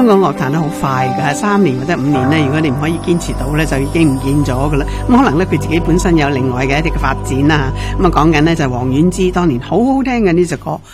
香港樂壇都好快㗎，3年或者5年咧，如果你唔可以堅持到咧，就已經唔見咗㗎啦。咁可能咧佢自己本身有另外嘅一啲嘅發展啊。咁啊講緊咧就係黃婉之當年好好聽嘅呢隻歌。